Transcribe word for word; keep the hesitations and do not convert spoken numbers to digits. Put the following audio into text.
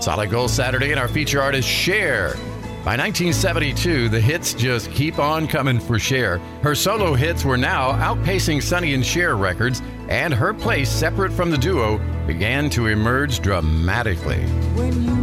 Solid Gold Saturday and our feature artist, Cher. By nineteen seventy-two, the hits just keep on coming for Cher. Her solo hits were now outpacing Sonny and Cher records, and her place separate from the duo began to emerge dramatically. When you